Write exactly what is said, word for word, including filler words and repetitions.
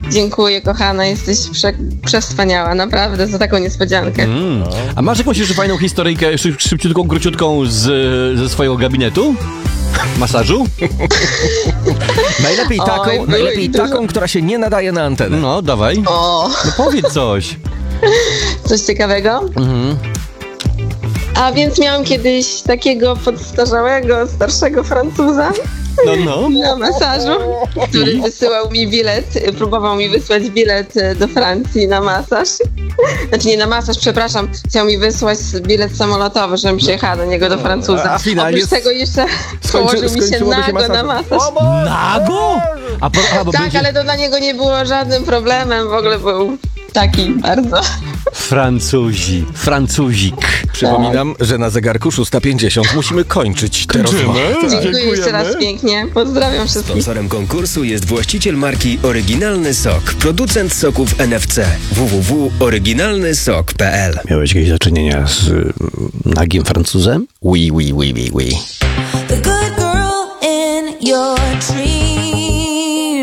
Dziękuję, kochana, jesteś prze, przewspaniała, naprawdę, za taką niespodziankę. Mm. A masz jakąś jeszcze fajną historyjkę, szyb, szybciutką, króciutką z, ze swojego gabinetu? Masażu? Najlepiej taką, Oj, najlepiej dużo. taką, która się nie nadaje na antenę. No, dawaj. O, No powiedz coś. coś ciekawego? Mhm. A więc miałam kiedyś takiego podstarzałego, starszego Francuza No, no. na masażu, który wysyłał mi bilet, próbował mi wysłać bilet do Francji na masaż. Znaczy nie na masaż, przepraszam, chciał mi wysłać bilet samolotowy, żebym przyjechała do niego do Francuza. A finalnie Oprócz tego jeszcze skończy- położył mi się skończyłoby się nago na masaż. masaż. Nago? A, po, a bo Tak, będzie... ale to dla niego nie było żadnym problemem, w ogóle był taki bardzo. Francuzi, Francuzik. Przypominam, że na zegarku szósta pięćdziesiąt musimy kończyć tę rozmowę. Dziękuję jeszcze raz pięknie, pozdrawiam wszystkich. Sponsorem konkursu jest właściciel marki Oryginalny Sok, producent soków N F C. w w w kropka oryginalny sok kropka p l. Miałeś jakieś do czynienia z y, nagim Francuzem? Oui, oui, oui, oui, oui. The good girl in your